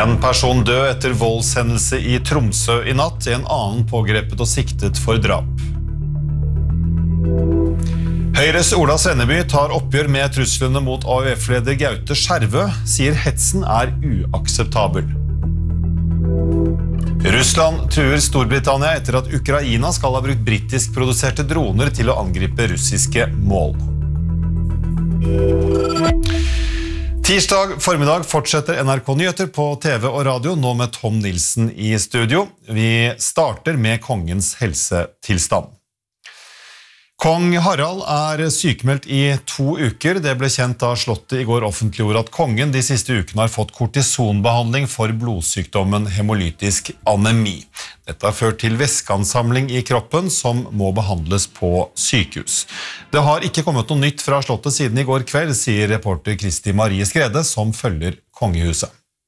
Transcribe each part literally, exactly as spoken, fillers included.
En person død etter voldshendelse i Tromsø i natt, en annen pågrepet og siktet for drap. Høyres Ola Svenneby tar oppgjør med truslene mot A U F-leder Gaute Skjervø, sier hetsen er uakseptabel. Russland truer Storbritannia etter at Ukraina skal ha brukt britisk produserte droner til å angripe russiske mål. Tirsdag formiddag fortsetter N R K Nyheter på T V og radio, nå med Tom Nilsen i studio. Vi starter med kongens helsetilstand. Kong Harald er sykemeldt i to uker. Det ble kjent da slottet i går offentliggjorde at kongen de siste ukene har fått kortisonbehandling for blodsykdommen hemolytisk anemi. Dette har ført til væskeansamling i kroppen som må behandles på sykehus. Det har ikke kommet noe nytt fra slottet siden i går kveld, sier reporter Kristi Marie Skrede, som følger kongehuset.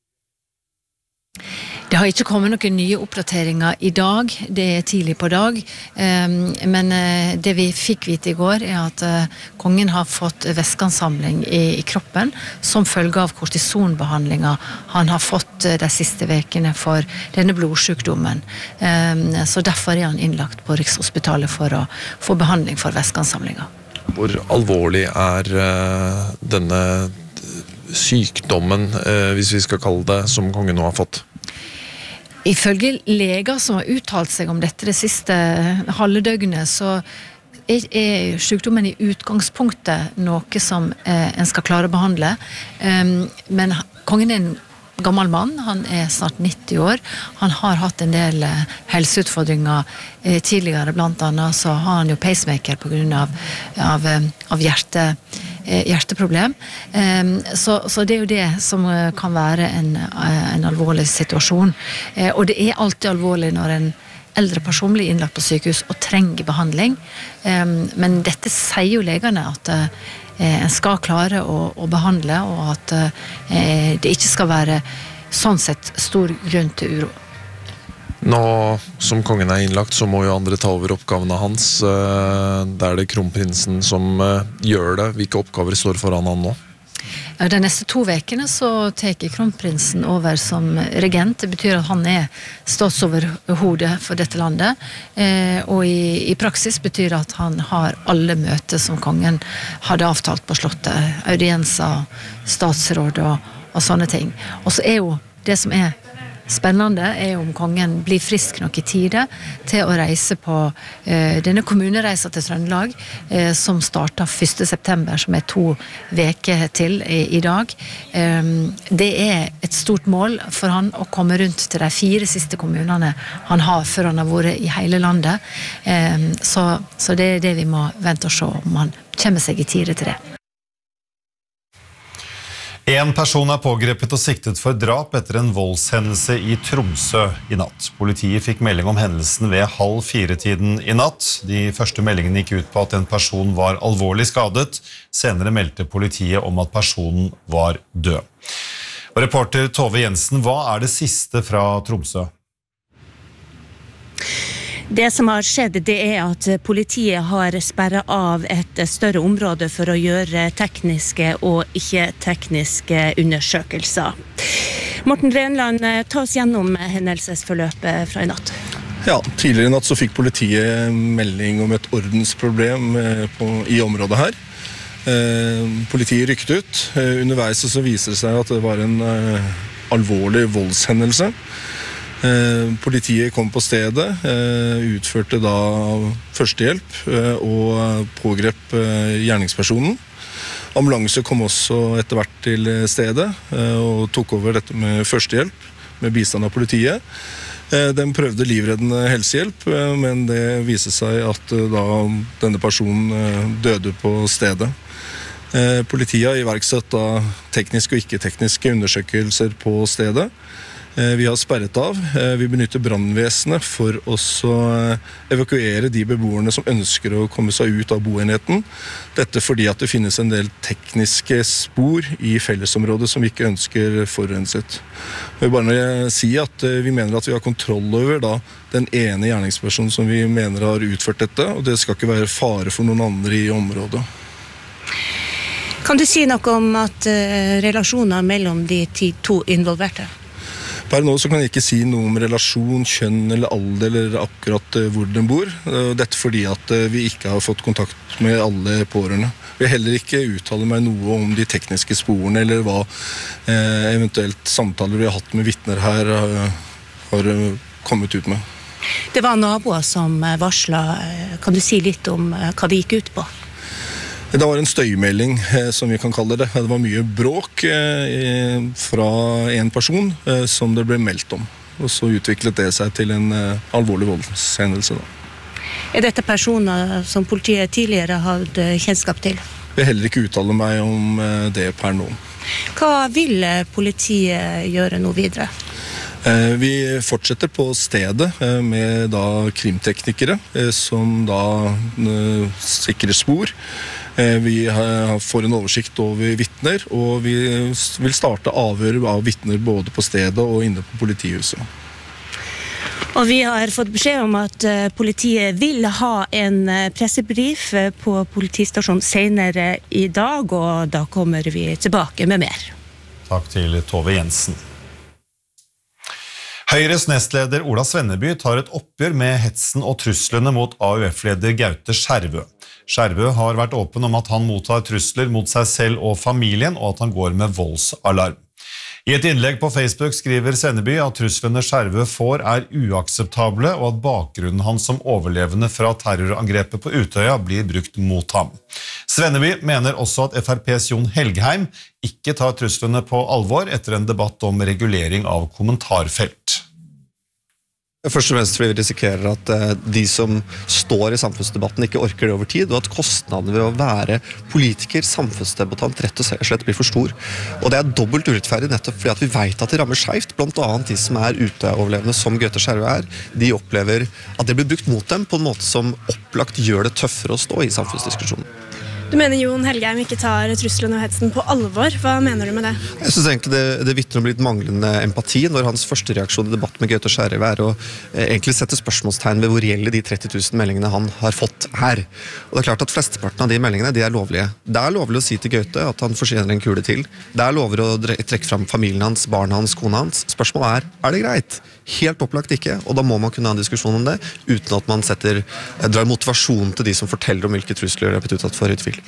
Det har ikke kommet noen nye oppdateringer i dag, det er tidlig på dag, men det vi fikk vite i går er at kongen har fått væskeansamling i kroppen som følge av kortisonbehandlinger han har fått de siste vekene for denne blodsykdommen. Så derfor er han innlagt på Rikshospitalet for å få behandling for væskeansamlinger. Hvor alvorlig er denne sykdommen, hvis vi skal kalle det, som kongen nå har fått? Ifølge leger som har uttalt seg om dette det siste halve døgnet, så er, er sykdommen i utgangspunktet noe som eh, en skal klare å behandle. Um, men kongen er en gammel mann, han er snart nitti år. Han har hatt en del eh, helseutfordringer eh, tidligere, blant annet så har han jo pacemaker på grunn av, av, av hjerte, eh, hjerteproblem. Um, så, så det er jo det som kan være en, en alvorlig situasjon. Eh, og det er alltid alvorlig når en eldre person blir innlagt på sykehus og trenger behandling. Um, men dette sier jo legene at uh, en skal klare å, å behandle, og at eh, det ikke skal være sånn sett stor grunn til uro. Nå som kongen er innlagt, så må jo andre ta over oppgavene hans. Det er det kronprinsen som gjør det. Hvilke oppgaver står foran han nå? De neste to vekene så teker kronprinsen over som regent. Det betyr at han er statsoverhode for dette landet, eh, og i, i praksis betyr det at han har alle møter som kongen hadde avtalt på slottet, audienser, statsråd og, og sånne ting. Og så er jo det som er spennende er jo om kongen blir frisk nok i tide til å reise på eh, denne kommunereisa til Trøndelag, eh, som starter første september, som er to veker til i, i dag. Eh, det er et stort mål for han å komme rundt til de fire siste kommunene han har før han har vært i hele landet. Eh, så, så det er det vi må vente og se om han kommer seg i tide til det. En person er pågrepet og siktet for drap etter en voldshendelse i Tromsø i natt. Politiet fikk melding om hendelsen ved halv fire-tiden i natt. De første meldingene gikk ut på at en person var alvorlig skadet. Senere meldte politiet om at personen var død. Og reporter Tove Jensen, hva er det siste fra Tromsø? Det som har skjedd, det er at politiet har sperret av et større område for å gjøre tekniske og ikke-tekniske undersøkelser. Morten Renland, ta oss gjennom hendelsesforløpet fra i natt. Ja, tidligere i natt så fikk politiet melding om et ordensproblem på, i området her. Eh, politiet rykket ut. Eh, underveis så viser det seg at det var en eh, alvorlig voldshendelse. Eh, politiet kom på stedet, eh, utførte da førstehjelp eh, og pågrep eh, gjerningspersonen. Ambulanse kom også etter hvert til stedet eh, og tok over dette med førstehjelp med bistand av politiet. Eh, den prøvde livreddende helsehjelp, eh, men det viste seg at eh, da denne personen eh, døde på stedet. Eh, politiet har iverksatt da tekniske og ikke-tekniske undersøkelser på stedet. Vi har sperret av. Vi benytter brannvesenet for å evakuere de beboerne som ønsker å komme seg ut av boenheten. Dette fordi at det finnes en del tekniske spor i fellesområdet som vi ikke ønsker forurenset. Jeg vil bare si at vi mener at vi har kontroll over da, den ene gjerningspersonen som vi mener har utført dette, og det skal ikke være fare for noen andre i området. Kan du si noe om at uh, relasjoner mellom de to involverte? Per nå så kan jeg ikke si noe om relasjon, kjønn eller alder eller akkurat hvor den bor. Dette fordi at vi ikke har fått kontakt med alle pårørende. Vi heller ikke uttale meg noe om de tekniske sporene eller hva eh, eventuelt samtaler vi har hatt med vittner her har kommet ut med. Det var naboer som varslet. Kan du si litt om hva det gikk ut på? Det var en støymelding, som vi kan kalle det. Det var mye bråk fra en person som det ble meldt om. Og så utviklet det seg til en alvorlig voldshendelse. Er dette personer som politiet tidligere hadde kjennskap til? Jeg vil heller ikke uttale meg om det per nå. Hva vil politiet gjøre nå videre? Vi fortsetter på stedet med da krimteknikere som da sikrer spor. Vi får en oversikt over vittner, og vi vil starte avhør av vittner både på stedet og inne på politihuset. Og vi har fått beskjed om at politiet vil ha en pressebrief på politistasjonen senere i dag, og da kommer vi tilbake med mer. Takk til Tove Jensen. Høyres nestleder Ola Svenneby tar et oppgjør med hetsen og truslene mot A U F-leder Gaute Skjervø. Skjervø har vært åpen om at han mottar trusler mot seg selv og familien, og at han går med voldsalarm. I et innlegg på Facebook skriver Svenneby at truslene Skjervø får er uakseptable, og at bakgrunnen hans som overlevende fra terrorangrepet på Utøya blir brukt mot ham. Svenneby mener også at F R P's Jon Helgheim ikke tar truslene på alvor etter en debatt om regulering av kommentarfelt. Først og fremst fordi vi risikerer at de som står i samfunnsdebatten ikke orker det over tid, og at kostnaden ved å være politiker, samfunnsdebattant, rett og slett blir for stor. Og det er dobbelt urettferdig nettopp fordi at vi vet at det rammer skjevt, blant annet de som er uteoverlevende som Gaute Skjervø er. De opplever at det blir brukt mot dem på en måte som opplagt gjør det tøffere å stå i samfunnsdiskusjonen. Du mener Jon Helgheim ikke tar truslene og hetsen på alvor. Hva mener du med det? Jeg synes egentlig det, det vitner om litt manglende empati når hans første reaksjon i debatt med Gaute Skjervø er å eh, egentlig sette spørsmålstegn ved hvor reelle de tretti tusen meldingene han har fått her. Og det er klart at flesteparten av de meldingene de er lovlige. Det er lovlig å si til Gaute at han fortjener en kule til. Det er lovlig å trekke fram familien hans, barna hans, kona hans. Spørsmålet er, er det greit? Helt opplagt ikke, og da må man kunne ha en diskusjon om det, uten at man setter, drar motivasjon til de som forteller om hvilke trusler de har blitt utsatt for i tvil.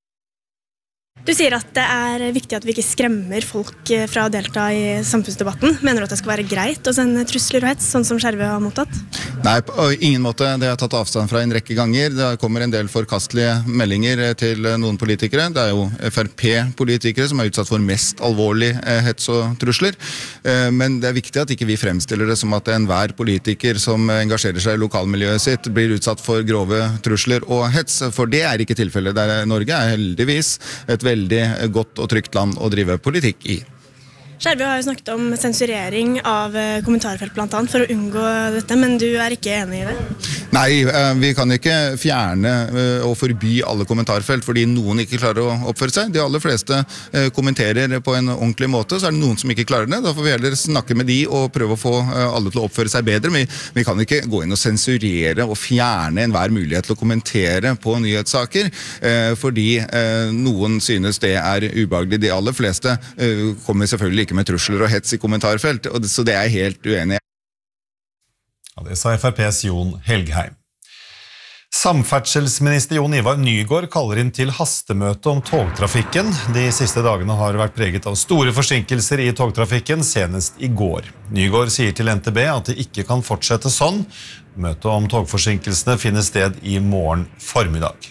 Du sier at det er viktig at vi ikke skremmer folk fra å delta i samfunnsdebatten. Mener du at det skal være greit å sende trusler og hets, sånn som Skjervø har mottatt? Nei, på ingen måte. Det har jeg tatt avstand fra en rekke ganger. Det kommer en del forkastelige meldinger til noen politikere. Det er jo F R P-politikere som er utsatt for mest alvorlig hets og trusler. Men det er viktig at ikke vi fremstiller det som at enhver politiker som engasjerer seg i lokalmiljøet sitt blir utsatt for grove trusler og hets, for det er ikke tilfellet. Der Norge er heldigvis et veldig veldig godt og trygt land å drive politikk i. Skjervø har jo snakket om sensurering av kommentarfelt blant annet for å unngå dette, men du er ikke enig i det? Nei, vi kan ikke fjerne og forby alle kommentarfelt fordi noen ikke klarer å oppføre seg. De aller fleste kommenterer på en ordentlig måte, så er det noen som ikke klarer det. Da får vi heller snakke med de og prøve å få alle til å oppføre seg bedre. Men vi kan ikke gå inn og sensurere og fjerne enhver mulighet til å kommentere på nyhetssaker, fordi noen synes det er ubehagelig. De aller fleste kommer selvfølgelig ikke med trusler og hets i kommentarfelt, så det er jeg helt uenig i. Ja, det sa F R P's Jon Helgheim. Samferdselsminister Jon Ivar Nygård kaller inn til hastemøte om togtrafikken. De siste dagene har vært preget av store forsinkelser i togtrafikken, senest i går. Nygård sier til N T B at det ikke kan fortsette sånn. Møtet om togforsinkelsene finner sted i morgen formiddag.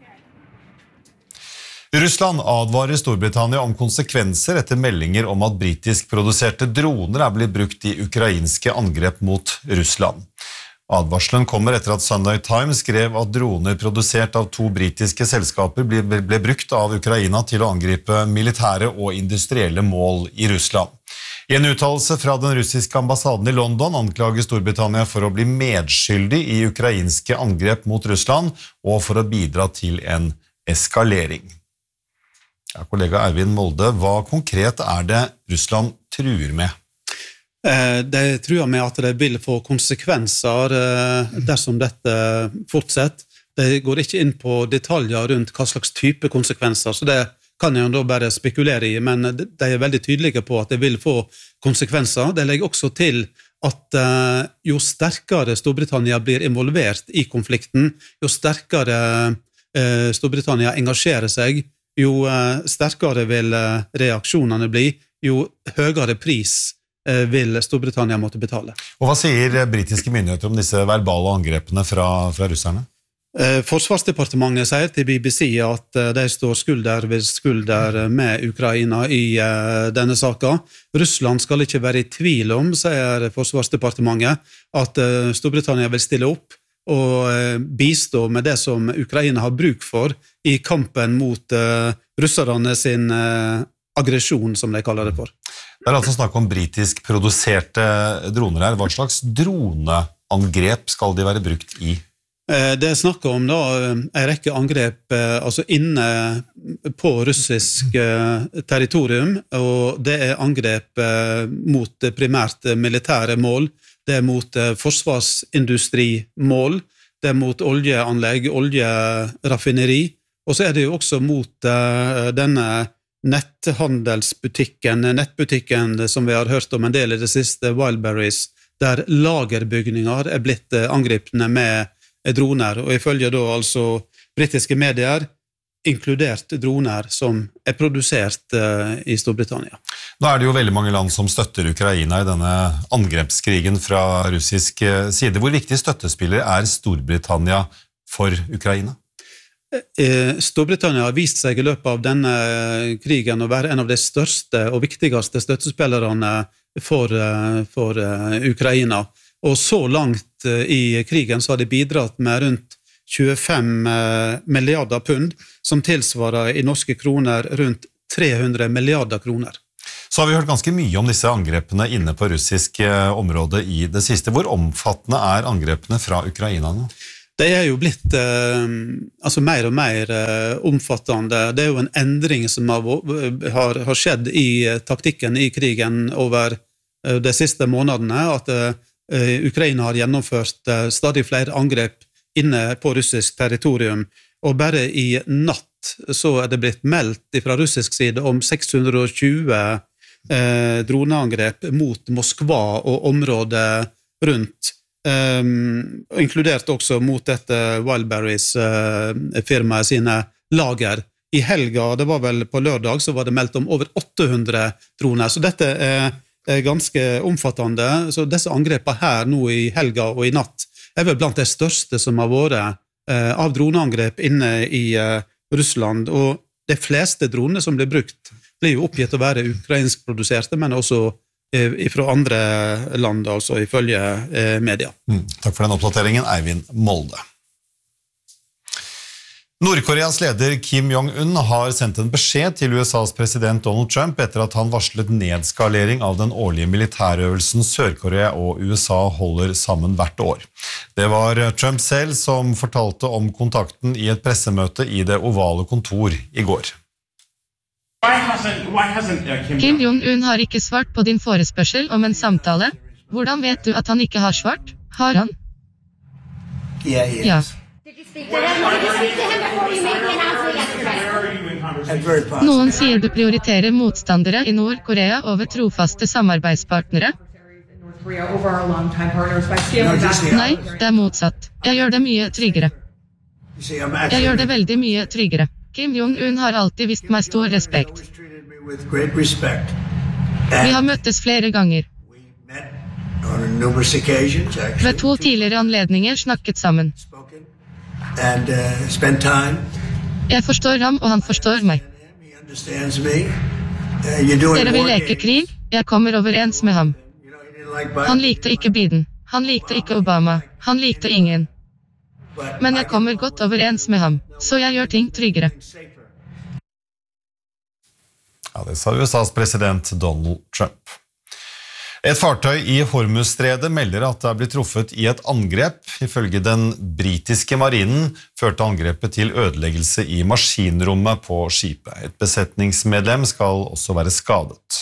Russland advarer Storbritannia om konsekvenser etter meldinger om at britisk produserte droner er blitt brukt i ukrainske angrep mot Russland. Advarselen kommer etter at Sunday Times skrev at droner produsert av to britiske selskaper ble, ble brukt av Ukraina til å angripe militære og industrielle mål i Russland. I en uttalelse fra den russiske ambassaden i London anklager Storbritannia for å bli medskyldig i ukrainske angrep mot Russland og for å bidra til en eskalering. Ja, kollega Eivind Molde, hva konkret er det Russland truer med? De truer med at det vil få konsekvenser dersom dette fortsetter. De går ikke inn på detaljer rundt hva slags type konsekvenser, så det kan jeg da bare spekulere i, men de er veldig tydelige på at det vil få konsekvenser. Det legger også til at uh, jo sterkere Storbritannia blir involvert i konflikten, jo sterkere uh, Storbritannia engasjerer seg, jo uh, sterkere vil uh, reaksjonene bli, jo høyere pris uh, vil Storbritannia måtte betale. Og hva sier britiske myndigheter om disse verbale angrepene fra, fra russerne? Forsvarsdepartementet sier til B B C at de står skulder ved skulder med Ukraina i denne saken. Russland skal ikke være i tvil om, sier Forsvarsdepartementet, at Storbritannia vil stille opp og bistå med det som Ukraina har bruk for i kampen mot russerne sin aggresjon, som de kaller det for. Det er altså snakk om britisk produserte droner her. Hva slags droneangrep skal de være brukt i? Det er snakket om da, en rekke angrep altså inne på russisk territorium, og det er angrep mot primært militære mål, det er mot forsvarsindustrimål, det er mot oljeanlegg, oljeraffineri, og så er det jo også mot denne netthandelsbutikken, nettbutikken som vi har hørt om en del i det siste, Wildberries, der lagerbygninger er blitt angripende med droner, og ifølge da altså britiske medier, inkludert droner som er produsert uh, i Storbritannia. Nå er det jo veldig mange land som støtter Ukraina i denne angrepskrigen fra russisk side. Hvor viktig støttespiller er Storbritannia for Ukraina? Storbritannia har vist seg i løpet av denne krigen å være en av de største og viktigste støttespillerne for, for Ukraina. Og så langt i krigen så har de bidratt med rundt tjuefem milliarder pund, som tilsvarer i norske kroner rundt tre hundre milliarder kroner. Så har vi hørt ganske mye om disse angrepene inne på russisk område i det siste. Hvor omfattende er angrepene fra Ukraina nå? Det er jo blitt eh, altså mer og mer eh, omfattende. Det er jo en endring som har, har, har skjedd i taktikken i krigen over eh, de siste månedene, at eh, Ukraina har gjennomført stadig flere angrep inne på russisk territorium, og bare i natt så er det blitt meldt fra russisk side om seks hundre og tjue eh, droneangrep mot Moskva og området rundt, eh, inkludert også mot dette Wildberries eh, firmaet sine lager. I helga, det var vel på lørdag, så var det meldt om over åtte hundre droner, så dette er er ganske omfattende, så disse angrepene her nå i helga og i natt er vel blant de største som har vært eh, av droneangrep inne i eh, Russland, og de fleste dronene som blir brukt blir jo oppgitt å være ukrainsk produserte, men også eh, fra andre land, altså ifølge eh, media. Mm, takk for den oppdateringen, Eivind Molde. Nordkoreas leder Kim Jong-un har sendt en beskjed til U S A's president Donald Trump etter at han varslet nedskalering av den årlige militærøvelsen Sør-Korea og U S A holder sammen hvert år. Det var Trump selv som fortalte om kontakten i et pressemøte i det ovale kontor i går. Kim Jong-un har ikke svart på din forespørsel om en samtale. Hvordan vet du at han ikke har svart? Har han? Ja. Noen sier du prioriterer motstandere i Nord-Korea over trofaste samarbeidspartnere. Nei, det er motsatt. Jeg gjør det mye tryggere. Jeg gjør det veldig mye tryggere. Kim Jong-un har alltid vist meg stor respekt. Vi har møttes flere ganger. Ved to tidligere anledninger snakket sammen. And uh, spend time. Jeg forstår ham, og han forstår meg. He understands me. Uh, you're doing Dere vil leke krig, jeg kommer overens med ham. Han likte ikke Biden, han likte ikke Obama, han likte ingen. Men jeg kommer godt overens med ham, så jeg gjør ting tryggere. Ja, det sa U S A's president Donald Trump. Et fartøy i Hormuzstredet melder at det er blitt truffet i et angrep. Ifølge den britiske marinen førte angrepet til ødeleggelse i maskinrommet på skipet. Et besetningsmedlem skal også være skadet.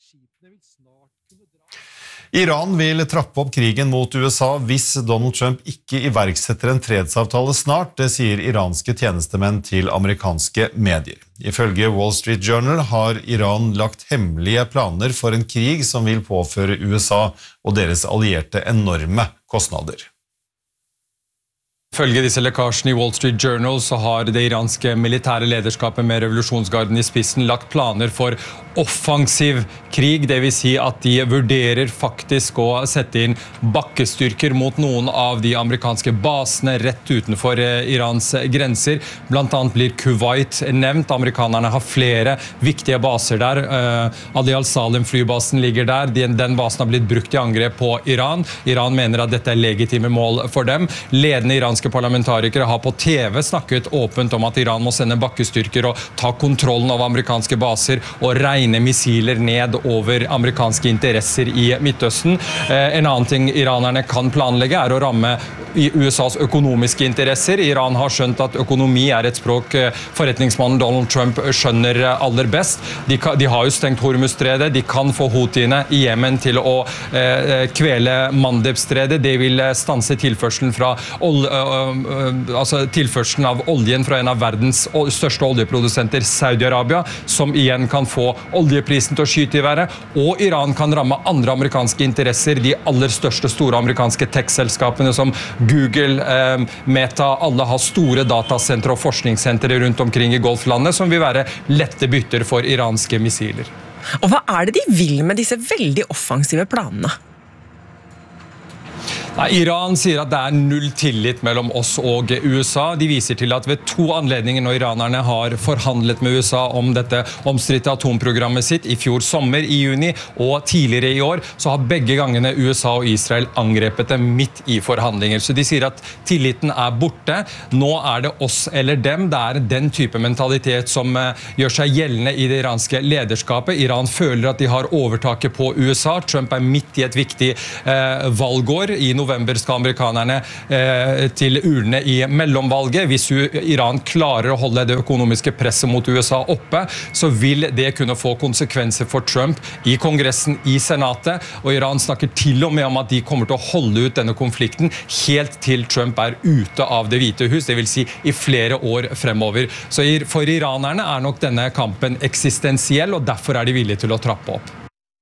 Iran vil trappe opp krigen mot U S A hvis Donald Trump ikke iverksetter en fredsavtale snart, det sier iranske tjenestemenn til amerikanske medier. Ifølge Wall Street Journal har Iran lagt hemmelige planer for en krig som vil påføre U S A og deres allierte enorme kostnader. Følge disse lekkasjene i Wall Street Journal så har det iranske militære lederskapet med revolusjonsgarden i spissen lagt planer for offensiv krig, det vil si at de vurderer faktisk å sette inn bakkestyrker mot noen av de amerikanske basene rett utenfor Irans grenser. Blant annet blir Kuwait nevnt. Amerikanerne har flere viktige baser der. Ali al-Salim flybasen ligger der. Den basen har blitt brukt i angrep på Iran. Iran mener at dette er legitime mål for dem. Ledende iranske parlamentarikere har på T V snakket åpent om at Iran må sende bakkestyrker og ta kontrollen av amerikanske baser og regne missiler ned over amerikanske interesser i Midtøsten. En annen ting iranerne kan planlegge er å ramme i U S A's økonomiske interesser. Iran har skjønt at økonomi er et språk forretningsmannen Donald Trump skjønner aller best. De, kan, de har jo stengt Hormuzstredet, de kan få Houthiene i Yemen til å eh, kvele Mandebstredet. Det vil stanse tilførselen fra ol, uh, altså tilførselen av oljen fra en av verdens største oljeprodusenter, Saudi-Arabia, som igjen kan få oljeprisen til å skyte i været, og Iran kan ramme andre amerikanske interesser, de aller største store amerikanske tech-selskapene som Google, eh, Meta, alle har store datasentre og forskningssentre rundt omkring i Golflandet som vil være lette bytter for iranske missiler. Og hva er det de vil med disse veldig offensive planene? Iran sier at det er null tillit mellom oss og U S A. De viser til at ved to anledninger når iranerne har forhandlet med U S A om dette omstridte atomprogrammet sitt, i fjor sommer i juni og tidligere i år, så har begge gangene U S A og Israel angrepet dem midt i forhandlinger. Så de sier at tilliten er borte. Nå er det oss eller dem. Det er den type mentalitet som gjør seg gjeldende i det iranske lederskapet. Iran føler at de har overtaket på U S A. Trump er midt i et viktig eh, valgår. I november skal amerikanerne eh, til urnene i mellomvalget. Hvis Iran klarer å holde det økonomiske presset mot U S A oppe, så vil det kunne få konsekvenser for Trump i Kongressen, i Senatet, og Iran snakker til og med om at de kommer til å holde ut denne konflikten helt til Trump er ute av det hvite hus, det vil si i flere år fremover. Så for iranerne er nok denne kampen eksistensiell, og derfor er de villige til å trappe opp.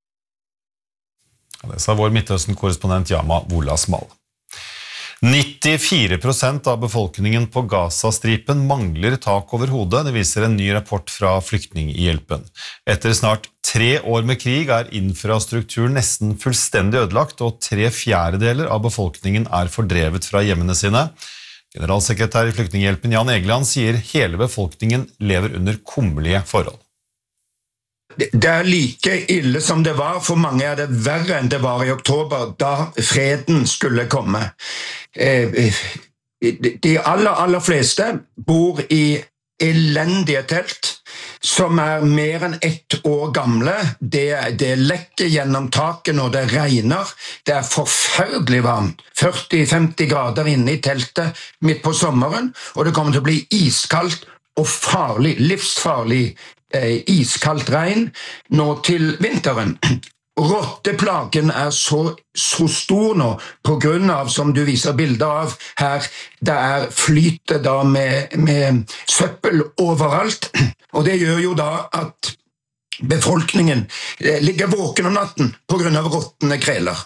Det sa vår Midtøsten-korrespondent Yama Wolasmal. nittifire prosent av befolkningen på Gaza-stripen mangler tak over hodet, det viser en ny rapport fra Flyktninghjelpen. Etter snart tre år med krig er infrastrukturen nesten fullstendig ødelagt, og tre fjerdedeler av befolkningen er fordrevet fra hjemmene sine. Generalsekretær i Flyktninghjelpen Jan Egeland sier hele befolkningen lever under kummerlige forhold. Det er like ille som det var, for mange er det verre enn det var i oktober, da freden skulle komme. De aller, aller fleste bor i elendige telt, som er mer enn ett år gamle. Det, det lekker gjennom taket når det regner. Det er forferdelig varmt. førti til femti grader inne i teltet midt på sommeren, og det kommer til å bli iskaldt og farlig, livsfarlig eh, iskaldt regn nå til vinteren. Rotteplagen er så, så stor nå, på grunn av, som du viser bilder av her, det er flyte da med, med søppel overalt, og det gjør jo da at befolkningen ligger våken om natten på grunn av rottene kreler.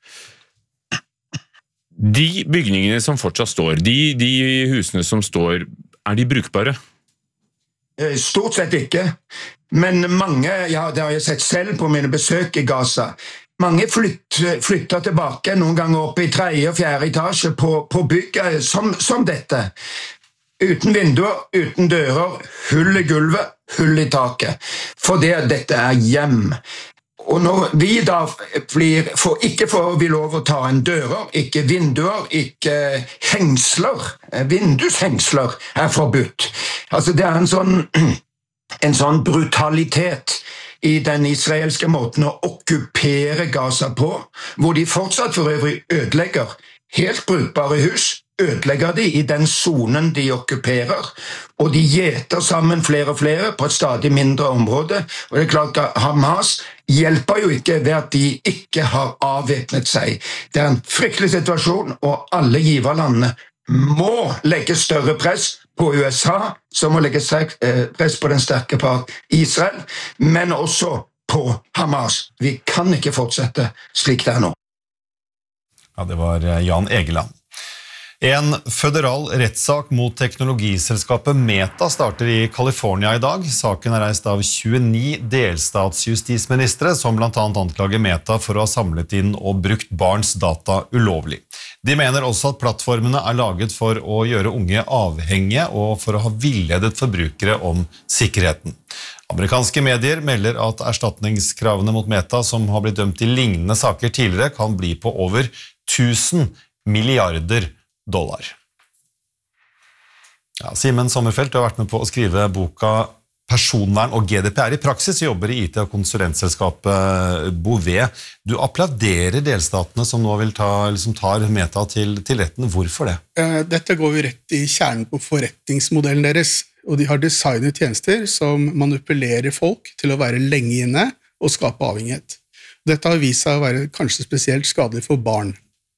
De bygningene som fortsatt står, de, de husene som står, er de brukbare? Stort sett ikke, men mange, ja, det har jeg sett selv på mine besøk i Gaza, mange flytt, flytter tilbake noen ganger opp i tredje og fjerde etasje på, på bygget som, som dette. Uten vinduer, uten dører, hull i gulvet, hull i taket. For det, dette er hjem. Og når vi da blir, for, ikke får vi lov å ta en dører, ikke vinduer, ikke hengsler, vindushengsler er forbudt. Altså det er en sånn, en sånn brutalitet i den israelske måten å okkupere Gaza på, hvor de fortsatt for øvrig ødelegger helt brukbare hus, ødelegger de i den zonen de okkuperer, og de gjeter sammen flere og flere på et stadig mindre område, og det er klart at Hamas hjelper jo ikke ved at de ikke har avvæpnet seg. Det er en fryktelig situasjon, og alle giverlandene må legge større press på U S A, som må legge press på den sterke part Israel, men også på Hamas. Vi kan ikke fortsette slik det er nå. Ja, det var Jan Egeland. En føderal rettssak mot teknologiselskapet Meta starter i California i dag. Saken er reist av tjueni delstatsjustisministre som blant annet anklager Meta for å ha samlet inn og brukt barns data ulovlig. De mener også at plattformene er laget for å gjøre unge avhengige og for å ha villedet forbrukere om sikkerheten. Amerikanske medier melder at erstatningskravene mot Meta, som har blitt dømt i lignende saker tidligere, kan bli på over tusen milliarder dollar. Ja, Simen Sommerfelt, du har vært med på å skrive boka Personvern og G D P R i praksis, jobber i I T- og konsulentselskapet Bouvet. Du applauderer delstatene som nå vil ta, liksom tar Meta til, til retten. Hvorfor det? Dette går jo rett i kjernen på forretningsmodellen deres, og de har designet tjenester som manipulerer folk til å være lenge inne og skape avhengighet. Dette har vist seg å være kanskje spesielt skadelig for barn.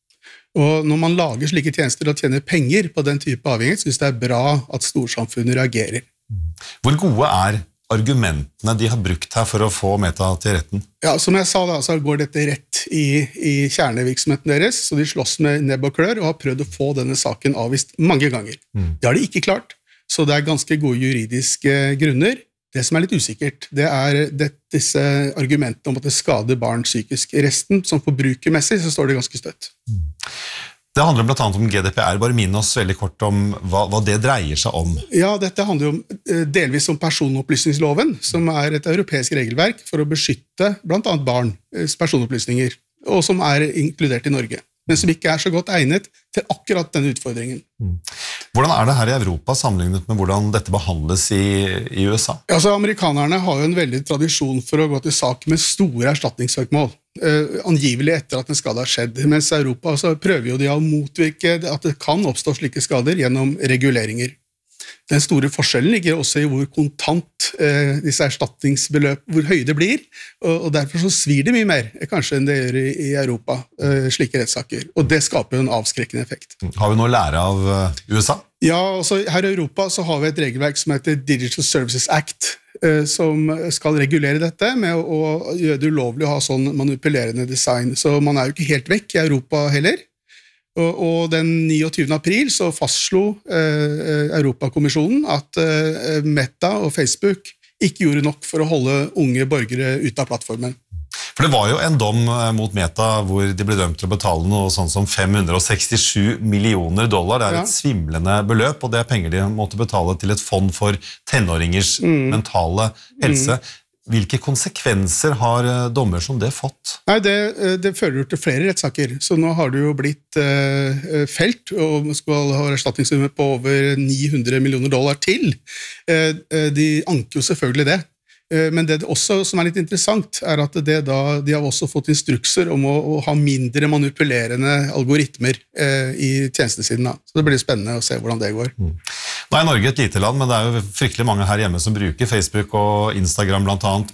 Og når man lager slike tjenester og tjener penger på den type avhengighet, synes det er bra at storsamfunnet reagerer. Hvor gode er argumentene de har brukt her for å få Meta til retten? Ja, som jeg sa da, så går dette rett i, i kjernevirksomheten deres, så de slåss med nebb og klør og har prøvd å få denne saken avvist mange ganger. Mm. Det har de ikke klart, så det er ganske gode juridiske grunner. Det som er litt usikkert, det er det, disse argumentene om at det skader barn psykisk. I resten, som forbrukermessig, så står det ganske støtt. Det handler blant annet om G D P R. Bare minn oss veldig kort om hva, hva det dreier seg om. Ja, dette handler jo delvis om personopplysningsloven, som er et europeisk regelverk for å beskytte blant annet barns personopplysninger, og som er inkludert i Norge, men som ikke er så godt egnet til akkurat denne utfordringen. Hvordan er det her i Europa sammenlignet med hvordan dette behandles i, i U S A? Altså, amerikanerne har jo en veldig tradisjon for å gå til sak med store erstatningssøksmål, eh, angivelig etter at en skade har skjedd, mens Europa så prøver jo de å motvirke at det kan oppstå slike skader gjennom reguleringer. Den store forskjellen ligger også i hvor kontant eh, disse erstatningsbeløp, hvor høye det blir, og, og derfor så svir det mye mer, kanskje enn det gjør i, i Europa, eh, slike rettssaker. Og det skaper jo en avskrekkende effekt. Har vi noe å lære av uh, U S A? Ja, altså her i Europa så har vi et regelverk som heter Digital Services Act, eh, som skal regulere dette med å, å gjøre det ulovlig å ha sånn manipulerende design. Så man er jo ikke helt vekk i Europa heller. Og, og den niogtyvende april så fastslo eh, Europakommisjonen at eh, Meta og Facebook ikke gjorde nok for å holde unge borgere ute av plattformen. For det var jo en dom mot Meta hvor de ble dømt til å betale noe sånn som fem hundre sekstisju millioner dollar. Det er et ja. svimlende beløp, og det er penger de måtte betale til et fond for tenåringers mm. mentale helse. Mm. Hvilke konsekvenser har dommer som det fått? Nei, det, det fører jo til flere rettssaker. Så nå har det jo blitt eh, felt, og man skal ha erstatningssummer på over ni hundre millioner dollar til. Eh, de anker jo selvfølgelig det. Men det også som er litt interessant er at det da, de har også fått instrukser om å, å ha mindre manipulerende algoritmer eh, i tjenestesiden. Da. Så det blir spennende å se hvordan det går. Mm. Nå er Norge et lite land, men det er jo fryktelig mange her hjemme som bruker Facebook og Instagram, blant annet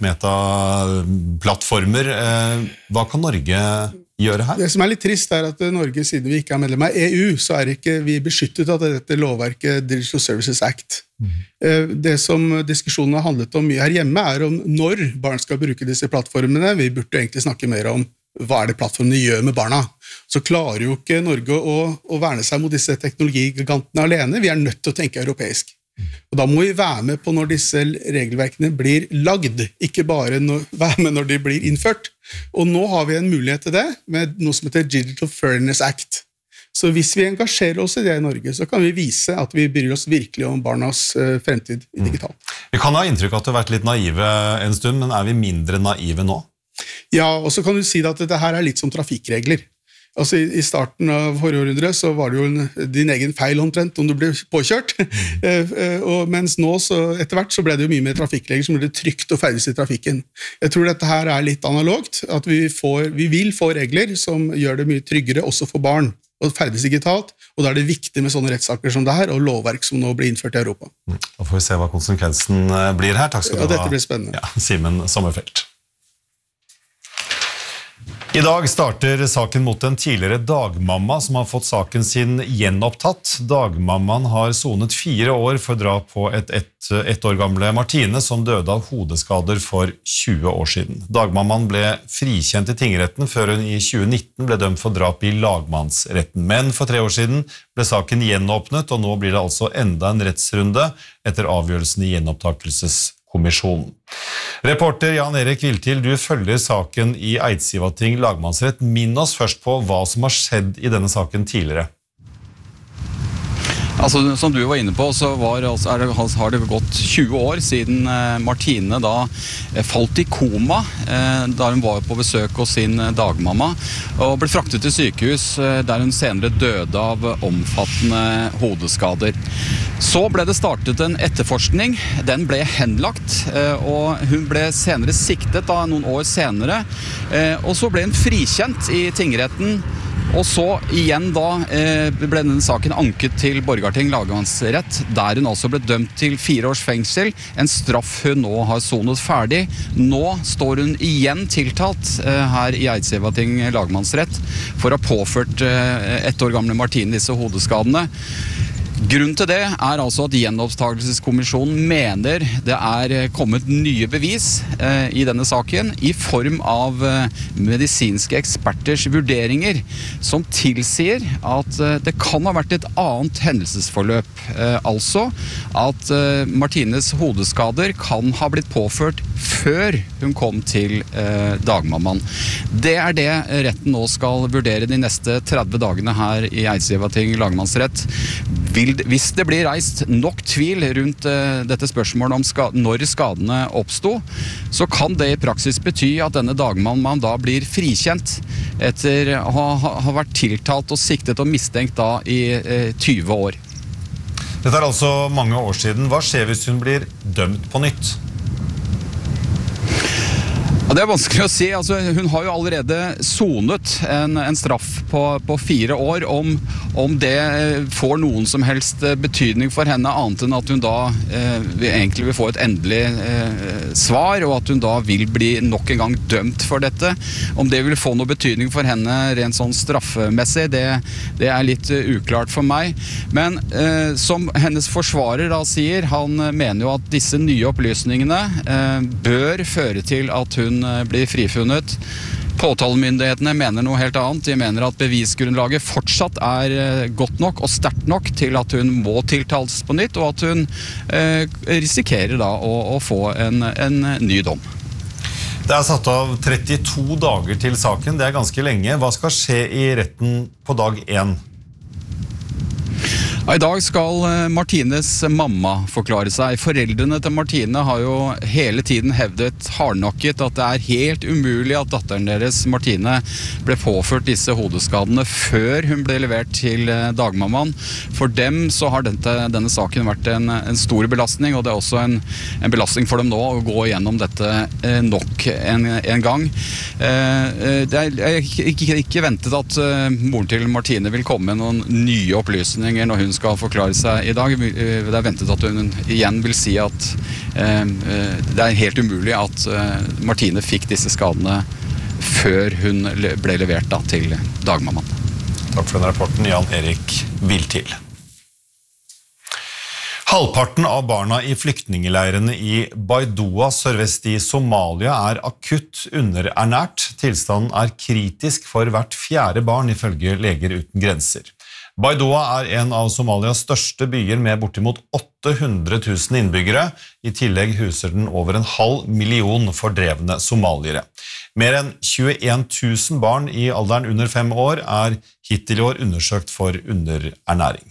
meta-plattformer. Eh, hva kan Norge gjøre her? Det som er litt trist er at Norge, siden vi ikke er medlem av E U, så er ikke vi beskyttet av dette lovverket Digital Services Act. Mm. Det som diskusjonen har handlet om mye her hjemme er om når barn skal bruke disse plattformene. Vi burde egentlig snakke mer om hva er det plattformene gjør med barna. Så klarer jo ikke Norge å, å verne seg mot disse teknologigigantene alene. Vi er nødt til å tenke europeisk. Og da må vi være med på når disse regelverkene blir lagd, ikke bare når, være med når de blir innført. Og nå har vi en mulighet til det med noe som heter Digital Fairness Act. Så hvis vi engasjerer oss i det i Norge, så kan vi vise at vi bryr oss virkelig om barnas uh, fremtid i digital. Mm. Vi kan ha inntrykk av at du har vært litt naive en stund, men er vi mindre naive nå? Ja, og så kan du si at dette her er litt som trafikkregler. Altså i, i starten av forrige århundre så var det jo en, din egen feil omtrent om du ble påkjørt, mm. og mens nå så etter hvert så ble det jo mye mer trafikkregler som ble det trygt å ferdes i trafikken. Jeg tror dette her er litt analogt, at vi, får, vi vil få regler som gjør det mye tryggere også for barn og ferdes digitalt, og da er det viktig med sånne rettssaker som det her, og lovverk som nå blir innført i Europa. Mm. Da får vi se hva konsekvensen blir her. Takk skal du ha. Ja, dette blir spennende. Ja, Simen Sommerfelt. I dag starter saken mot en tidligere dagmamma som har fått saken sin gjenopptatt. Dagmammaen har sonet fire år for drap på et ett, ett år gamle Martine som døde av hodeskader for tjue år siden. Dagmammaen ble frikjent i tingretten før hun i tjue nitten ble dømt for drap i lagmannsretten. Men for tre år siden ble saken gjenåpnet, og nå blir det altså enda en rettsrunde etter avgjørelsen i gjenopptakelseskommisjonen. Reporter Jan Erik Viltil, du følger saken i Eidsivating lagmannsrett. Minn oss først på hva som har skjedd i denne saken tidligere. Altså, som du var inne på, så var, altså, er det, har det gått tjue år siden eh, Martine da eh, falt i koma eh, da hun var på besøk hos sin eh, dagmamma og ble fraktet til sykehus eh, der hun senere døde av omfattende hodeskader. Så ble det startet en etterforskning, den ble henlagt eh, og hun ble senere siktet da, noen år senere eh, og så ble hun frikjent i tingretten. Og så igjen da eh, ble denne saken anket til Borgarting lagmannsrett, der hun altså ble dømt til fire års fengsel, en straff hun nå har sonet ferdig. Nå står hun igjen tiltalt eh, her i Eidsivating lagmannsrett for å ha påført eh, ett år gamle Martine disse hodeskadene. Grunnen til det er altså at gjenopptakelseskommisjonen mener det er kommet nye bevis eh, i denne saken i form av eh, medisinske eksperters vurderinger som tilsier at eh, det kan ha vært et annet hendelsesforløp. Eh, altså at eh, Martines hodeskader kan ha blitt påført før hun kom til eh, dagmammaen. Det er det retten nå skal vurdere de neste tretti dagene her i Eidsivating lagmannsrett. Vil, hvis det blir reist nok tvil rundt uh, dette spørsmålet om ska, når skadene oppstod, så kan det i praksis bety at denne dagmammaen da blir frikjent etter å ha, ha vært tiltalt og siktet og mistenkt da i uh, tjue år. Dette er altså mange år siden. Hva skjer hvis hun blir dømt på nytt? Ja, det er vanskelig å si. Altså, hun har jo allerede sonet en, en straff på, på fire år. Om, om det får noen som helst betydning for henne, annet enn at hun da eh, egentlig vil få et endelig eh, svar, og at hun da vil bli nok en gang dømt for dette. Om det vil få noe betydning for henne rent sånn straffemessig, det, det er litt uh, uklart for meg. Men eh, som hennes forsvarer da sier, han mener jo at disse nye opplysningene eh, bør føre til at hun blir frifunnet. Påtalemyndighetene mener noe helt annet. De mener at bevisgrunnlaget fortsatt er godt nok og sterkt nok til at hun må tiltales på nytt, og at hun eh, risikerer da å, å få en, en ny dom. Det er satt av trettito dager til saken. Det er ganske lenge. Hva skal skje i retten på dag én? I dag skal Martines mamma forklare seg. Foreldrene til Martine har jo hele tiden hevdet hardnakket at det er helt umulig at datteren deres, Martine, ble påført disse hodeskadene før hun ble levert til dagmammaen. For dem så har dette, denne saken vært en, en stor belastning, og det er også en, en belastning for dem nå å gå gjennom dette eh, nok en, en gang. Eh, det er ikke, ikke, ikke ventet at eh, moren til Martine vil komme med noen nye opplysninger når hun skal forklare seg i dag. Det er ventet at hun igjen vil si at eh, det er helt umulig at eh, Martine fikk disse skadene før hun ble levert da, til dagmammaen. Takk for den rapporten, Jan Erik Viltil. Halvparten av barna i flyktningeleirene i Baidoa sørvest i Somalia er akutt underernært. Tilstanden er kritisk for hvert fjerde barn ifølge Leger uten grenser. Baidoa er en av Somalias største byer med bortimot åtte hundre tusen innbyggere. I tillegg huser den over en halv million fordrevne somaliere. Mer enn tjueen tusen barn i alderen under fem år er hittil i år undersøkt for underernæring.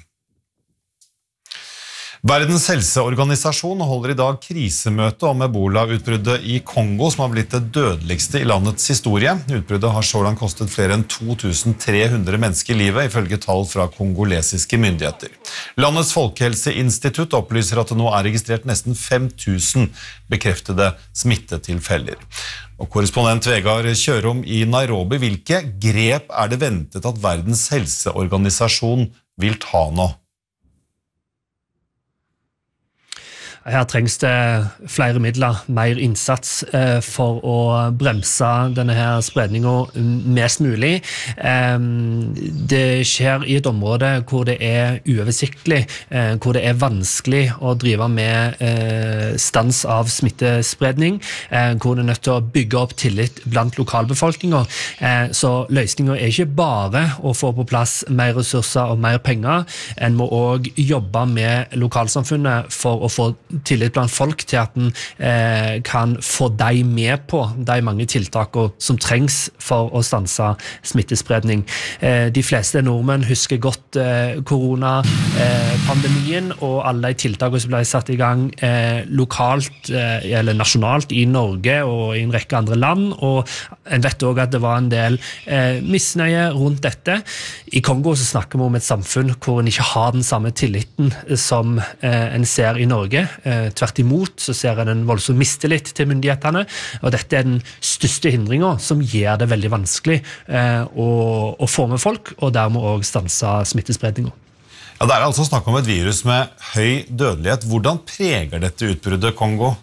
Verdens helseorganisasjon holder i dag krisemøte om Ebola-utbruddet i Kongo, som har blitt det dødeligste i landets historie. Utbruddet har så langt kostet flere enn to tusen tre hundre mennesker livet, ifølge tall fra kongolesiske myndigheter. Landets folkehelseinstitutt opplyser at det nå er registrert nesten fem tusen bekreftede smittetilfeller. Og korrespondent Vegard Kjørom i Nairobi, hvilke grep er det ventet at Verdens helseorganisasjon vil ta nå? her trengs det flere midler, mer innsats for å bremse denne her spredningen mest mulig. Det skjer i et område hvor det er uoversiktlig, hvor det er vanskelig å drive med stans av smittespredning, hvor det er nødt til å bygge opp tillit blant lokalbefolkningen. Så løsningen er ikke bare å få på plass mer ressurser og mer penger, en må også jobbe med lokalsamfunnet for å få tillit blant folk til at en eh, kan få de med på de mange tiltakene som trengs for å stanse smittespredning. Eh, de fleste nordmenn husker godt eh, koronapandemien og alle de tiltakene som ble satt i gang eh, lokalt eh, eller nasjonalt i Norge og i en rekke andre land, og en vet også at det var en del eh, misnøye rundt dette. I Kongo så snakker vi om et samfunn hvor en ikke har den samme tilliten som eh, en ser i Norge. Eh, tvert imot så ser en en voldsom mistillit til myndighetene, og dette er den største hindringen som gjør det veldig vanskelig eh, å, å få med folk, og dermed også stanse smittespredningen. Ja, det er altså snakk om et virus med høy dødelighet. Hvordan preger dette utbruddet Kongo?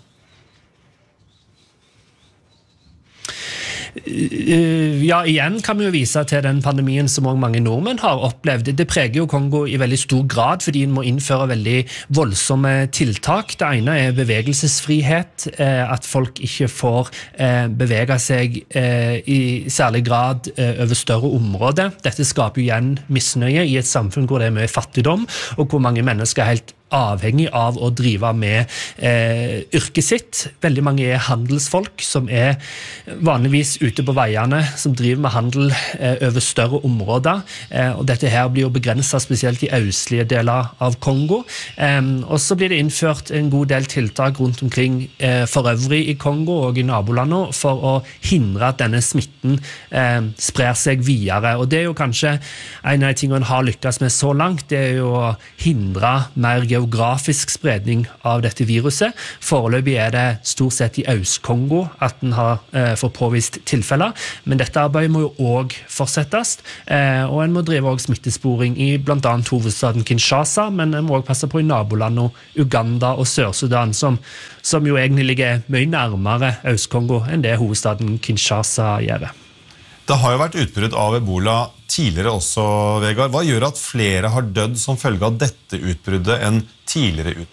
Ja, igjen kan vi jo vise til den pandemien som også mange nordmenn har opplevd. Det preger jo Kongo i veldig stor grad, fordi en må innføre veldig voldsomme tiltak. Det ene er bevegelsesfrihet, at folk ikke får bevege seg i særlig grad over større områder. Dette skaper jo igjen misnøye i et samfunn hvor det er mye fattigdom, og hvor mange mennesker er helt avhengig av å drive med eh, yrket sitt. Veldig mange er handelsfolk som er vanligvis ute på veiene, som driver med handel eh, over større områder. Eh, og dette her blir jo begrenset spesielt i østlige deler av Kongo. Eh, og så blir det innført en god del tiltak rundt omkring eh, for øvrig i Kongo og i nabolandet for å hindre at denne smitten eh, sprer seg videre. Og det er jo kanskje en av de tingene en har lykkes med så langt, det er jo å hindre mer geografisk spredning av dette viruset. Foreløpig er det stort sett i Øst-Kongo at den har eh, fått påvist tilfeller, men dette arbeidet må jo også fortsettes, eh, og en må drive også smittesporing i blant annet hovedstaden Kinshasa, men en må også passe på i nabolandet Uganda og Sør-Sudan, som, som jo egentlig ligger mye nærmere Øst-Kongo enn det hovedstaden Kinshasa gjør. Det har jo vært utbrudd av Ebola tidligere også, Vegard. Hva gjør at flere har dødd som følge av dette utbruddet enn tidligere utbrudd?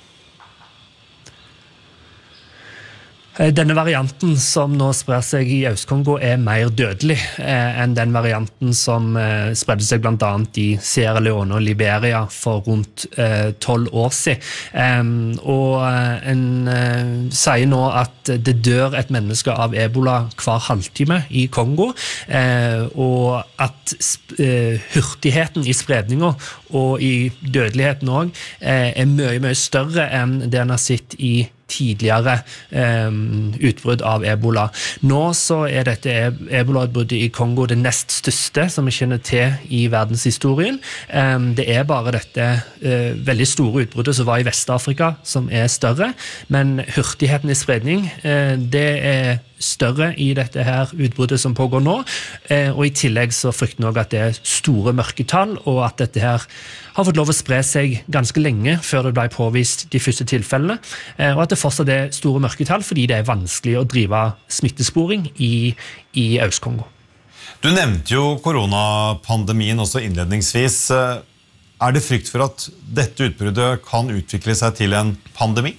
Denne varianten som nå sprer seg i Øst-Kongo er mer dødelig eh, enn den varianten som eh, spredde seg blant annet i Sierra Leone og Liberia for rundt tolv eh, år siden. Um, og en eh, sier nå at det dør et menneske av Ebola hver halvtime i Kongo, eh, og at eh, hurtigheten i spredningen og i dødeligheten også eh, er mye, mye større enn det en har sett i tidligere eh, utbrudd av Ebola. Nå så er dette Ebola-utbruddet i Kongo det nest største som vi kjenner til i verdenshistorien. Eh, det er bare dette eh, veldig store utbruddet som var i Vest-Afrika som er større, men hurtigheten i spredning, eh, det er større i dette her utbruddet som pågår nå, eh, og i tillegg så frykter vi også at det er store mørketall, og at dette her har fått lov å spre seg ganske lenge før det ble påvist de første tilfellene, eh, og at det fortsatt er store mørketall fordi det er vanskelig å drive smittesporing i, i Øst-Kongo. Du nevnte jo koronapandemien også innledningsvis. Er det frykt for at dette utbruddet kan utvikle seg til en pandemi?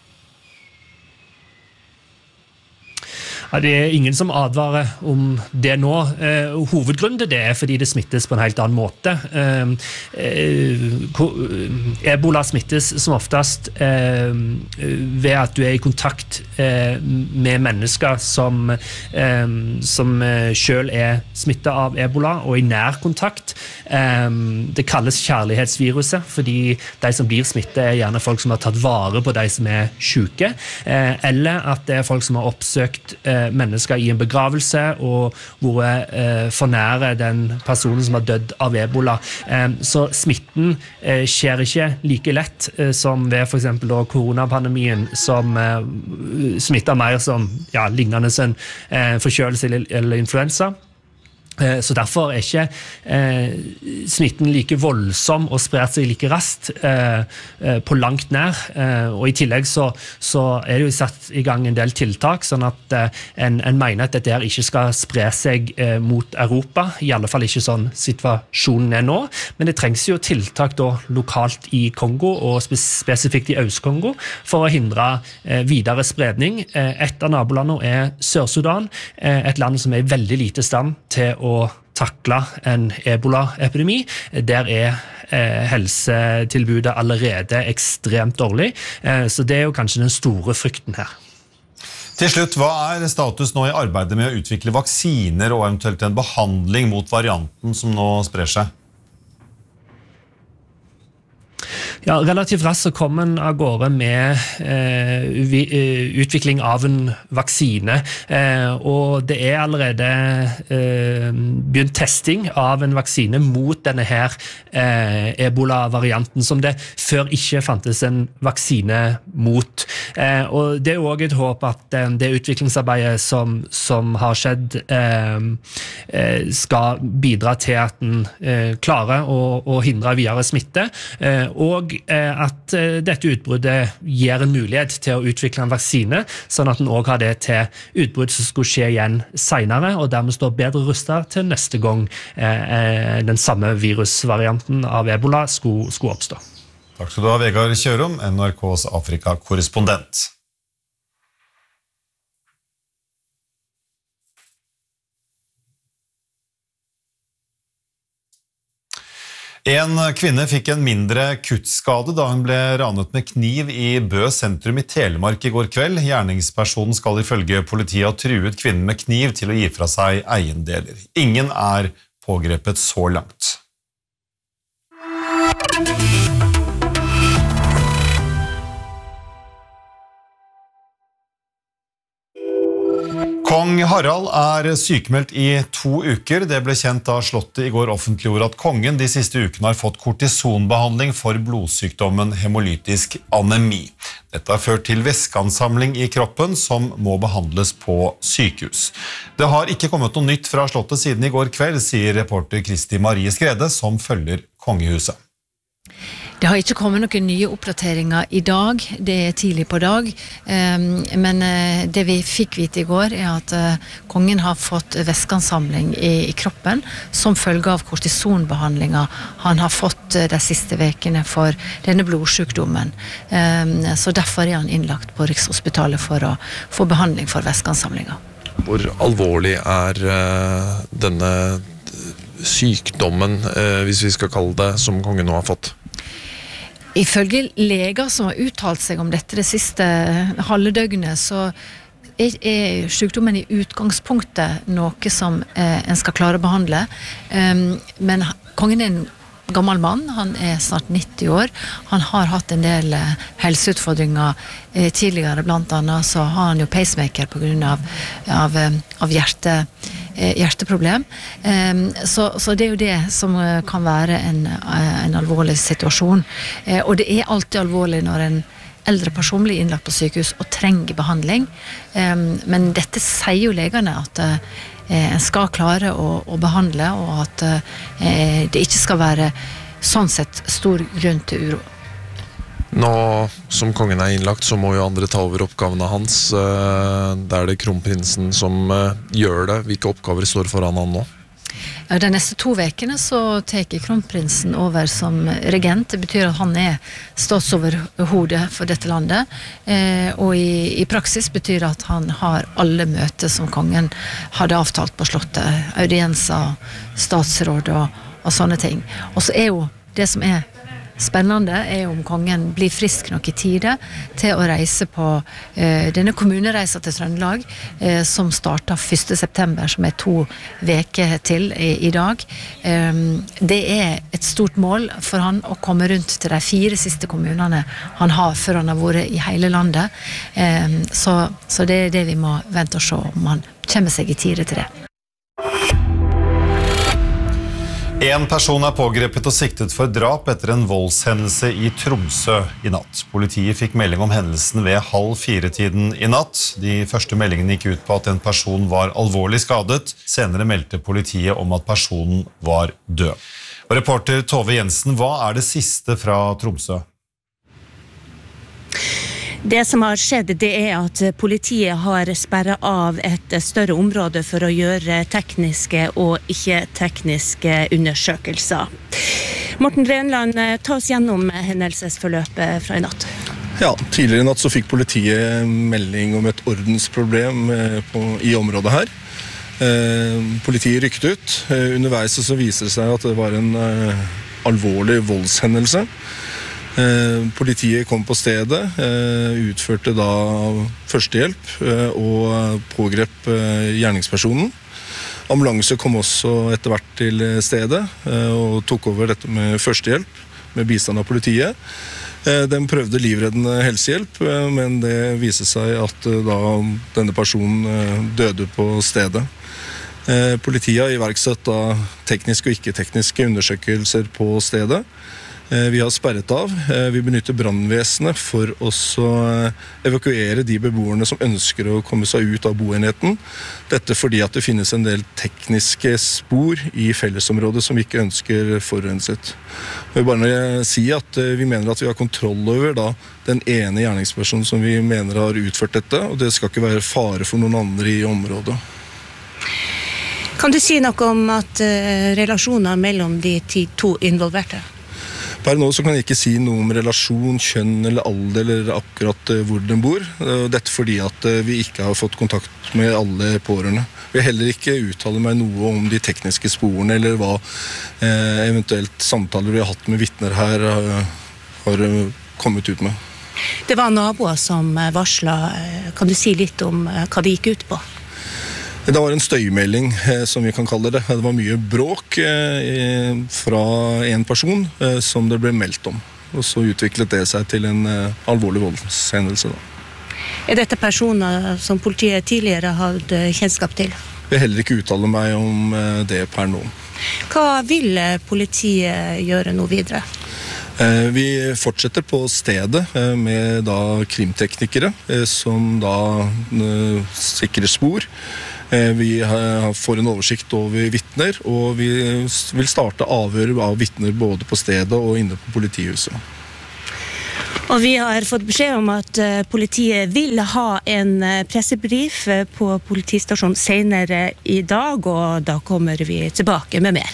Ja, det er ingen som advarer om det nå. Eh, hovedgrunnen til det er fordi det smittes på en helt annen måte. Eh, eh, Ebola smittes som oftest eh, ved at du er i kontakt eh, med mennesker som, eh, som selv er smittet av Ebola, og i nær kontakt. Eh, det kalles kjærlighetsviruset, fordi de som blir smittet er gjerne folk som har tatt vare på de som er syke, eh, eller at det er folk som har oppsøkt eh, mennesker i en begravelse og vært eh, for nære den personen som har dødd av Ebola. Eh, så smitten eh, skjer ikke like lett eh, som ved for eksempel da, koronapandemien, som eh, smitter mer som ja, lignende en eh, forkjølelse eller, eller influensa. Så derfor er ikke eh, smitten like voldsom og sprer seg like raskt eh, på langt nær. Eh, og i tillegg så, så er det jo satt i gang en del tiltak, sånn at eh, en, en mener at dette her ikke skal spre seg eh, mot Europa, i alle fall ikke sånn situasjonen er nå. Men det trengs jo tiltak da lokalt i Kongo, og spes spesifikt i Øst-Kongo, for å hindre eh, videre spredning. Eh, et av nabolandene er Sør-Sudan, eh, et land som er veldig lite stand til å takle en ebola-epidemi. Der er eh, helsetilbudet allerede ekstremt dårlig, eh, så det er jo kanskje den store frykten her. Til slutt, hva er status nå i arbeidet med å utvikle vaksiner og eventuelt en behandling mot varianten som nå sprer seg? Ja, relativt raskt så kom en av gårde med eh, vi, eh, utvikling av en vaksine, eh, og det er allerede eh, begynt testing av en vaksine mot denne her eh, ebola-varianten, som det før ikke fantes en vaksine mot. Eh, og det er også et håp at eh, det utviklingsarbeidet som, som har skjedd eh, eh, skal bidra til at den eh, klarer å, å hindre videre smitte, eh, og at dette utbruddet gir en mulighet til å utvikle en vaksine, sånn at den også har det til utbrudd som skulle skje igjen senere, og dermed står bedre rustet til neste gang eh, den samme virusvarianten av ebola skulle, skulle oppstå. Takk skal du ha, Vegard Kjørom, N R K's Afrika-korrespondent. En kvinne fikk en mindre kuttskade da hun ble ranet med kniv i Bø sentrum i Telemark i går kveld. Gjerningspersonen skal ifølge politiet ha truet kvinnen med kniv til å gi fra seg eiendeler. Ingen er pågrepet så langt. Kong Harald er sykemeldt i to uker. Det ble kjent da Slottet i går offentliggjorde at kongen de siste ukene har fått kortisonbehandling for blodsykdommen hemolytisk anemi. Dette har ført til væskeansamling i kroppen som må behandles på sykehus. Det har ikke kommet noe nytt fra Slottet siden i går kveld, sier reporter Kristi Marie Skrede, som følger kongehuset. Det har ikke kommet noen nye oppdateringer i dag, det er tidlig på dag, men det vi fikk vite i går er at kongen har fått væskeansamling i kroppen som følge av kortisonbehandlinger han har fått de siste vekene for denne blodsykdommen. Så derfor er han innlagt på Rikshospitalet for å få behandling for væskeansamlinger. Hvor alvorlig er denne sykdommen, hvis vi skal kalle det, som kongen nå har fått? Ifølge leger som har uttalt seg om dette det siste halve døgnet, så er, er sykdommen i utgangspunktet noe som eh, en skal klare å behandle. Um, men kongen er en gammel mann, han er snart nitti år. Han har hatt en del eh, helseutfordringer eh, tidligere, blant annet så har han jo pacemaker på grunn av, av, av hjerte hjerteproblem. Så, så det er jo det som kan være en, en alvorlig situasjon. Og det er alltid alvorlig når en eldre person blir innlagt på sykehus og trenger behandling. Men dette sier jo legene at en skal klare å, å behandle, og at det ikke skal være sånn sett stor grunn til uro. Nå som kongen er innlagt, så må jo andre ta over oppgavene hans. Det er det kronprinsen som gjør det. Hvilke oppgaver står foran han nå? De neste to vekene så tar kronprinsen over som regent. Det betyr at han er statsoverhode for dette landet. Og i, i praksis betyr det at han har alle møter som kongen hadde avtalt på Slottet. Audienser, statsråd og, og sånne ting. Og så er jo det som er spennende er om kongen blir frisk nok i tide til å reise på eh, denne kommunereisa til Trøndelag, eh, som starter første september, som er to veker til i, i dag. Eh, det er et stort mål for han å komme rundt til de fire siste kommunene han har før han har vært i hele landet. Eh, så, så det er det vi må vente og se om han kommer seg i tide til det. En person er pågrepet og siktet for drap etter en voldshendelse i Tromsø i natt. Politiet fikk melding om hendelsen ved halv fire-tiden i natt. De første meldingene gikk ut på at en person var alvorlig skadet. Senere meldte politiet om at personen var død. Og reporter Tove Jensen, hva er det siste fra Tromsø? Det som har skjedd, det er at politiet har sperret av et større område for å gjøre tekniske og ikke-tekniske undersøkelser. Morten Renland, ta oss gjennom hendelsesforløpet fra i natt. Ja, tidligere i natt så fikk politiet melding om et ordensproblem på, i området her. Eh, politiet rykket ut. Eh, underveis så viser det seg at det var en eh, alvorlig voldshendelse. Eh, politiet kom på stedet, eh, utførte da førstehjelp eh, og pågrep eh, gjerningspersonen. Ambulanse kom også etter hvert til stedet eh, og tok over dette med førstehjelp med bistand av politiet. Eh, de prøvde livreddende helsehjelp, eh, men det viste seg at eh, da denne personen eh, døde på stedet. Eh, politiet har iverksatt da tekniske og ikke-tekniske undersøkelser på stedet. Vi har sperret av. Vi benytter brannvesenet for å evakuere de beboerne som ønsker å komme seg ut av boenheten. Dette fordi at det finnes en del tekniske spor i fellesområdet som vi ikke ønsker forurenset. Jeg vil bare si at vi mener at vi har kontroll over da, den ene gjerningspersonen som vi mener har utført dette, og det skal ikke være fare for noen andre i området. Kan du si noe om at uh, relasjoner mellom de to involverte? Per nå så kan jeg ikke si noe om relasjon, kjønn eller alder eller akkurat hvor den bor. Dette fordi at vi ikke har fått kontakt med alle pårørende. Vi har heller ikke uttale meg noe om de tekniske sporene eller hva eh, eventuelt samtaler vi har hatt med vitner her har kommet ut med. Det var naboer som varslet. Kan du si litt om hva det gikk ut på? Det var en støymelding, som vi kan kalle det. Det var mye bråk fra en person som det ble meldt om. Og så utviklet det seg til en alvorlig voldshendelse. Er dette personer som politiet tidligere hadde kjennskap til? Jeg vil heller ikke uttale meg om det per nå. Hva vil politiet gjøre nå videre? Vi fortsetter på stedet med da krimteknikere som da sikrer spor. Vi får en oversikt over vittner, og vi vil starte avhør av vittner både på stedet og inne på politihuset. Og vi har fått beskjed om at politiet vil ha en pressebrief på politistasjonen senere i dag, og da kommer vi tilbake med mer.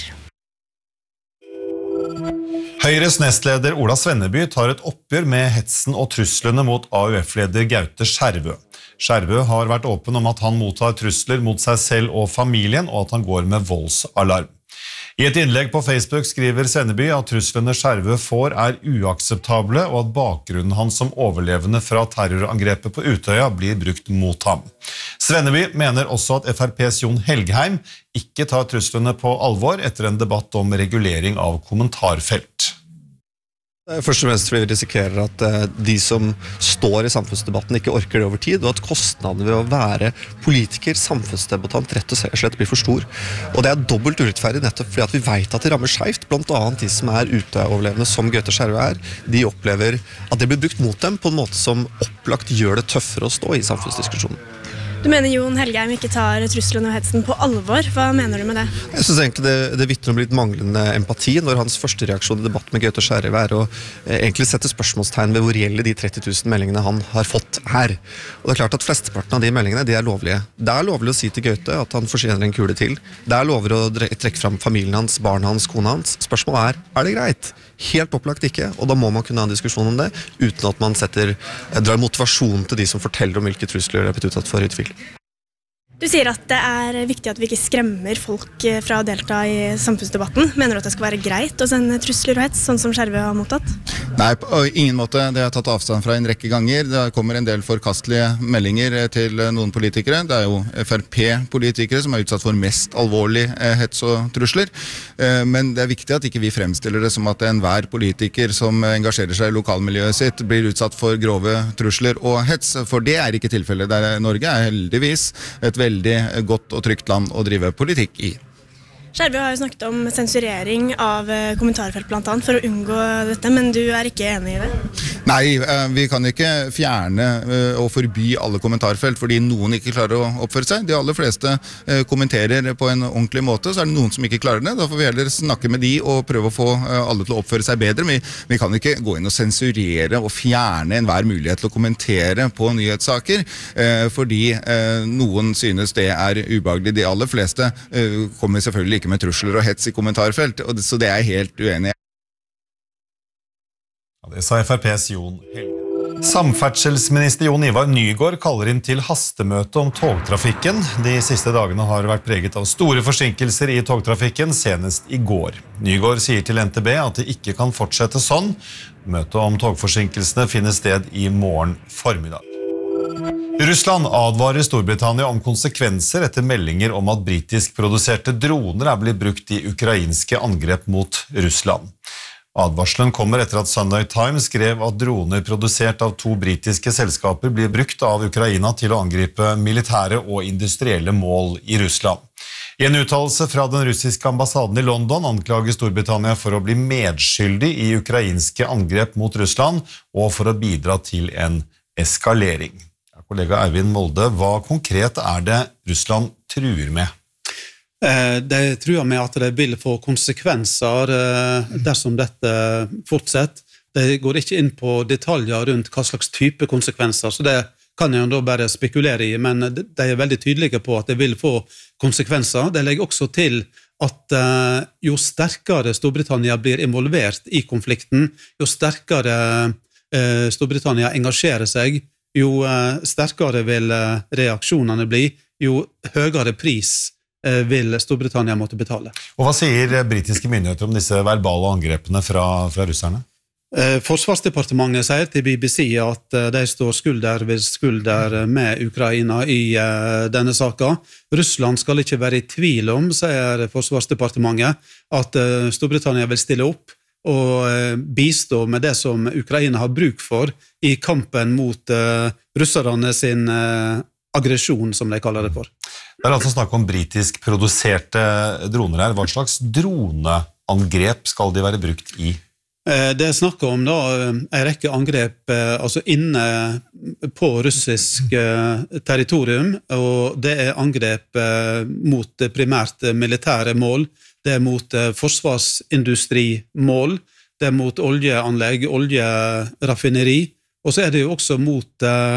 Høyres nestleder Ola Svenneby tar et oppgjør med hetsen og truslene mot A U F-leder Gaute Skjervø. Skjervø har vært åpen om at han mottar trusler mot seg selv og familien, og at han går med voldsalarm. I et innlegg på Facebook skriver Svenneby at truslene Skjervø får er uakseptable, og at bakgrunnen hans som overlevende fra terrorangrepet på Utøya blir brukt mot ham. Svenneby mener også at F R P's Jon Helgheim ikke tar truslene på alvor etter en debatt om regulering av kommentarfelt. Først og fremst fordi vi risikerer at de som står i samfunnsdebatten ikke orker det over tid, og at kostnadene ved å være politiker, samfunnsdebattant, rett og slett blir for stor. Og det er dobbelt urettferdig nettopp fordi at vi vet at det rammer skjevt, blant annet de som er uteoverlevende som Gaute Skjervø er. De opplever at det blir brukt mot dem på en måte som opplagt gjør det tøffere å stå i samfunnsdiskusjonen. Du mener Jon Helgheim ikke tar truslene og hetsen på alvor. Hva mener du med det? Jeg synes egentlig det, det vittner om litt manglende empati når hans første reaksjon i debatt med Gaute Skjervø er å eh, egentlig sette spørsmålstegn ved hvor reelle de tretti tusen meldingene han har fått her. Og det er klart at flesteparten av de meldingene de er lovlige. Det er lovlig å si til Gaute at han fortjener en kule til. Det er lovlig å trekke fram familien hans, barna hans, kona hans. Spørsmålet er, er det greit? Helt opplagt ikke, og da må man kunne ha en diskusjon om det, uten at man setter, drar motivasjon til de som forteller om hvilke trusler de har blitt utsatt for i tvil. Du sier at det er viktig at vi ikke skremmer folk fra å delta i samfunnsdebatten. Mener du at det skal være greit å sende trusler og hets, sånn som Skjervø har mottatt? Nei, på ingen måte. Det har jeg tatt avstand fra en rekke ganger. Det kommer en del forkastelige meldinger til noen politikere. Det er jo F R P-politikere som er utsatt for mest alvorlig hets og trusler. Men det er viktig at ikke vi fremstiller det som at enhver politiker som engasjerer seg i lokalmiljøet sitt blir utsatt for grove trusler og hets, for det er ikke tilfellet. Der Norge er heldigvis et veldig godt og trygt land å drive politikk i. Skjerve har jo snakket om sensurering av kommentarfelt blant annet for å unngå dette, men du er ikke enig i det? Nei, vi kan ikke fjerne og forby alle kommentarfelt fordi noen ikke klarer å oppføre seg. De aller fleste kommenterer på en ordentlig måte, så er det noen som ikke klarer det. Da får vi heller snakke med de og prøve å få alle til å oppføre seg bedre. Vi, vi kan ikke gå inn og sensurere og fjerne enhver mulighet til å kommentere på nyhetssaker, fordi noen synes det er ubehagelig. De aller fleste kommer selvfølgelig ikke med trusler og hets i kommentarfelt, så det er jeg helt uenig i. Ja, det sa F R P's Jon Helge. Samferdselsminister Jon Ivar Nygård kaller inn til hastemøte om togtrafikken. De siste dagene har vært preget av store forsinkelser i togtrafikken, senest i går. Nygård sier til N T B at det ikke kan fortsette sånn. Møtet om togforsinkelsene finner sted i morgen formiddag. Russland advarer Storbritannia om konsekvenser etter meldinger om at britisk produserte droner er blitt brukt i ukrainske angrep mot Russland. Advarselen kommer etter at Sunday Times skrev at droner produsert av to britiske selskaper blir brukt av Ukraina til å angripe militære og industrielle mål i Russland. I en uttalelse fra den russiske ambassaden i London anklager Storbritannia for å bli medskyldig i ukrainske angrep mot Russland og for å bidra til en eskalering. Kollega Eivind Molde, hva konkret er det Russland truer med? De truer med at det vil få konsekvenser dersom dette fortsetter. De går ikke inn på detaljer rundt hva slags type konsekvenser, så det kan jeg da bare spekulere i, men de er veldig tydelige på at det vil få konsekvenser. De legger også til at jo sterkere Storbritannia blir involvert i konflikten, jo sterkere Storbritannia engasjerer seg, jo sterkere vil reaksjonene bli, jo høyere pris vil Storbritannia måtte betale. Og hva sier britiske myndigheter om disse verbale angrepene fra, fra russerne? Forsvarsdepartementet sier til B B C at de står skulder ved skulder med Ukraina i denne saken. Russland skal ikke være i tvil om, sier Forsvarsdepartementet, at Storbritannia vil stille opp og bistå med det som Ukraina har bruk for i kampen mot uh, russerne sin uh, aggresjon, som de kaller det for. Det er altså snakk om britisk produserte droner her. Hva slags droneangrep skal de være brukt i? Uh, det er snakk om da, en rekke angrep uh, altså inne på russisk uh, territorium, og det er angrep uh, mot primært militære mål. Det er mot eh, forsvarsindustrimål, det er mot oljeanlegg, oljeraffineri, og så er det jo også mot eh,